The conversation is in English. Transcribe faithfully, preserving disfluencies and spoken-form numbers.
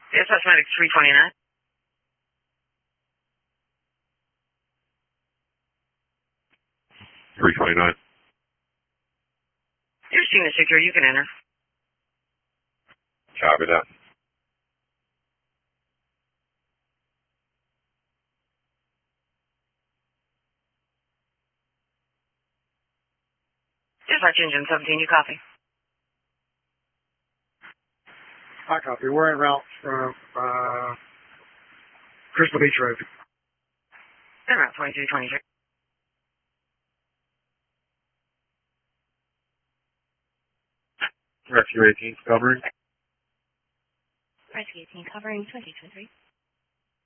Yes, that's Medic three twenty-nine. three twenty-nine. You're seeing the secure, you can enter. Copy that. Dispatch engine seventeen, you copy. I copy. We're en route from uh, Crystal Beach Road. En route twenty-three twenty-three. Rescue eighteen covering. Rescue eighteen covering twenty twenty-three.